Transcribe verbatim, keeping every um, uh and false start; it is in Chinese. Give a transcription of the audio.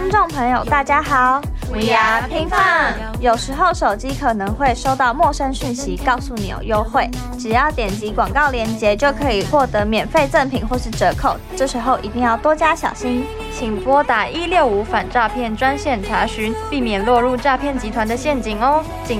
听众朋友，大家好 ，We are 平放。 有时候手机可能会收到陌生讯息，告诉你有优惠，只要点击广告链接就可以获得免费赠品或是折扣，这时候一定要多加小心， 请拨打一六五反诈骗专线查询，避免落入诈骗集团的陷阱哦。